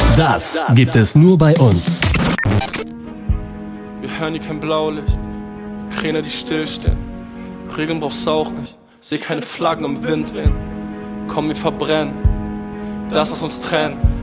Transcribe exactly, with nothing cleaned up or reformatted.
Das gibt es nur bei uns. Wir hören hier kein Blaulicht, Kräne, die stillstehen. Regeln brauchst du auch nicht, seh keine Flaggen im Wind wehen. Komm, wir verbrennen das, was uns trennt.